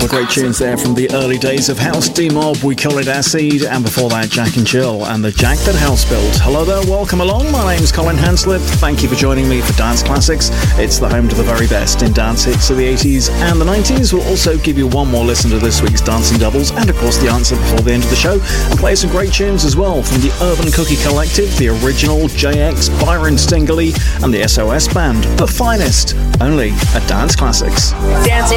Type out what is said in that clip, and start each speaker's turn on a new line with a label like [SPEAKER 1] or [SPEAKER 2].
[SPEAKER 1] couple of great tunes there from the early days of House. D-Mob, We Call It Acid, and before that, Jack and Jill and the Jack That House Built. Hello there, welcome along. My name's Colin Hanslip. Thank you for joining me for Dance Classics. It's the home to the very best in dance hits of the 80s and the 90s. We'll also give you one more listen to this week's Dancing Doubles and, of course, the answer before the end of the show, and play some great tunes as well from the Urban Cookie Collective, the Original, JX, Byron Stingley, and the SOS Band. The finest, only at Dance Classics.
[SPEAKER 2] Dancing